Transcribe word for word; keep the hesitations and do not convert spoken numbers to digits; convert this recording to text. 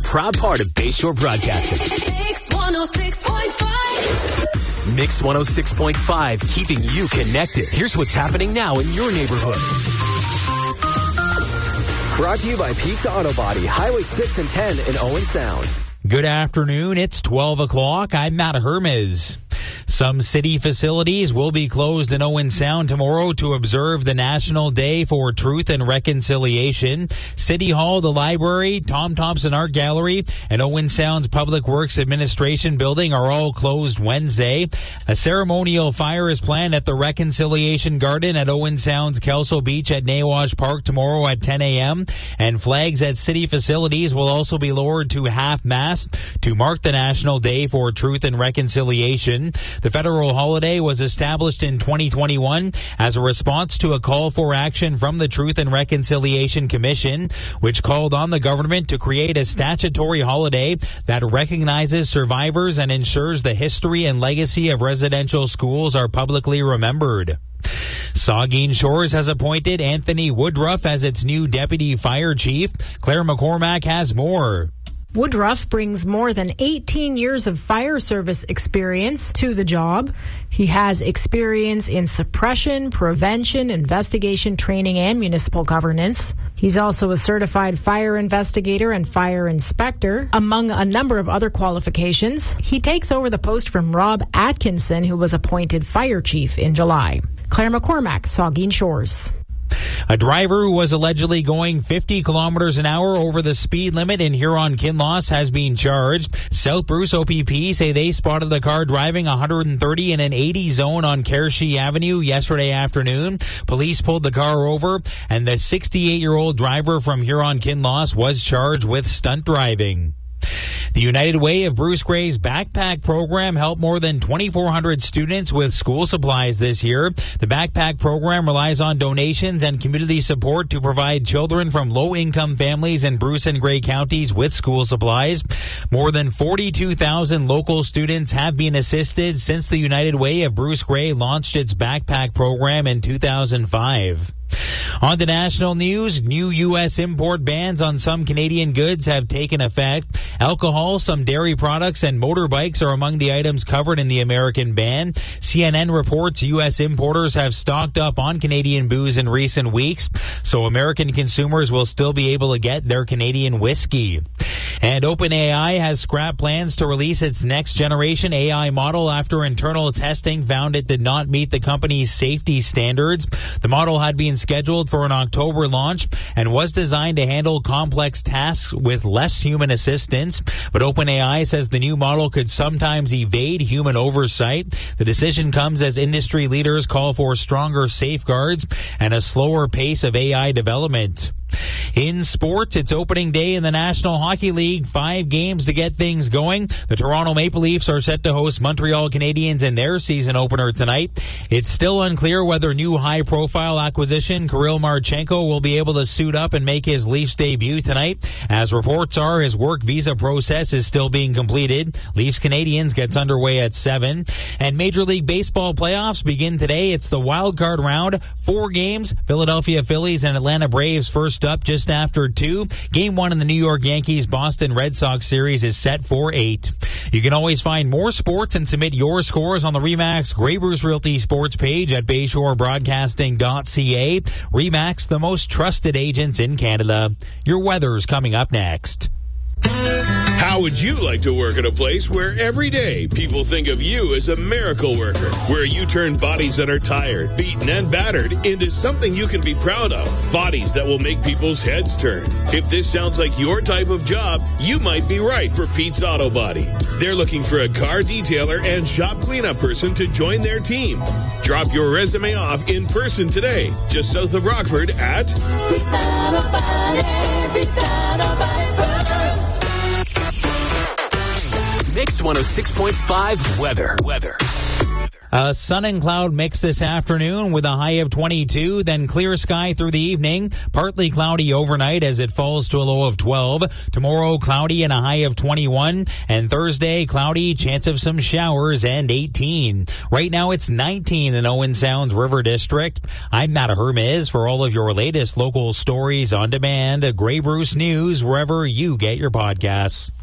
proud part of Bayshore Broadcasting. Mix one oh six point five. Mix one oh six point five, keeping you connected. Here's what's happening now in your neighborhood. Brought to you by Pizza Auto Body, Highway six and ten in Owen Sound. Good afternoon. It's twelve o'clock. I'm Matt Hermes. Some city facilities will be closed in Owen Sound tomorrow to observe the National Day for Truth and Reconciliation. City Hall, the library, Tom Thompson Art Gallery, and Owen Sound's Public Works Administration building are all closed Wednesday. A ceremonial fire is planned at the Reconciliation Garden at Owen Sound's Kelso Beach at Nawash Park tomorrow at ten a.m. And flags at city facilities will also be lowered to half-mast to mark the National Day for Truth and Reconciliation. The federal holiday was established in twenty twenty-one as a response to a call for action from the Truth and Reconciliation Commission, which called on the government to create a statutory holiday that recognizes survivors and ensures the history and legacy of residential schools are publicly remembered. Saugeen Shores has appointed Anthony Woodruff as its new deputy fire chief. Claire McCormack has more. Woodruff brings more than eighteen years of fire service experience to the job. He has experience in suppression, prevention, investigation, training, and municipal governance. He's also a certified fire investigator and fire inspector, among a number of other qualifications. He takes over the post from Rob Atkinson, who was appointed fire chief in July. Claire McCormack, Saugeen Shores. A driver who was allegedly going fifty kilometers an hour over the speed limit in Huron-Kinloss has been charged. South Bruce O P P say they spotted the car driving one hundred thirty in an eighty zone on Kershey Avenue yesterday afternoon. Police pulled the car over, and the sixty-eight-year-old driver from Huron-Kinloss was charged with stunt driving. The United Way of Bruce Grey's backpack program helped more than twenty-four hundred students with school supplies this year. The backpack program relies on donations and community support to provide children from low-income families in Bruce and Grey counties with school supplies. More than forty-two thousand local students have been assisted since the United Way of Bruce Grey launched its backpack program in two thousand five. On to national news, new U S import bans on some Canadian goods have taken effect. Alcohol, some dairy products, and motorbikes are among the items covered in the American ban. C N N reports U S importers have stocked up on Canadian booze in recent weeks, so American consumers will still be able to get their Canadian whiskey. And OpenAI has scrapped plans to release its next-generation A I model after internal testing found it did not meet the company's safety standards. The model had been scheduled for an October launch and was designed to handle complex tasks with less human assistance. But OpenAI says the new model could sometimes evade human oversight. The decision comes as industry leaders call for stronger safeguards and a slower pace of A I development. In sports, it's opening day in the National Hockey League. Five games to get things going. The Toronto Maple Leafs are set to host Montreal Canadiens in their season opener tonight. It's still unclear whether new high-profile acquisition Kirill Marchenko will be able to suit up and make his Leafs debut tonight. As reports are, his work visa process is still being completed. Leafs Canadiens gets underway at seven. And Major League Baseball playoffs begin today. It's the wild card round. Four games. Philadelphia Phillies and Atlanta Braves first up just after two. Game one in the New York Yankees-Boston Red Sox series is set for eight. You can always find more sports and submit your scores on the RE/MAX Grey Bruce Realty sports page at bayshore broadcasting dot c a. RE/MAX, the most trusted agents in Canada. Your weather's coming up next. How would you like to work at a place where every day people think of you as a miracle worker, where you turn bodies that are tired, beaten, and battered into something you can be proud of, bodies that will make people's heads turn? If this sounds like your type of job, you might be right for Pete's Auto Body. They're looking for a car detailer and shop cleanup person to join their team. Drop your resume off in person today, just south of Rockford at Pete's Auto Body, Pete's Auto Body first. Mix one oh six point five weather. Weather. Weather. Uh, sun and cloud mix this afternoon with a high of twenty-two, then clear sky through the evening. Partly cloudy overnight as it falls to a low of twelve. Tomorrow, cloudy and a high of twenty-one. And Thursday, cloudy, chance of some showers and eighteen. Right now, it's nineteen in Owen Sound's River District. I'm Matt Hermes for all of your latest local stories on demand. Grey Bruce News, wherever you get your podcasts.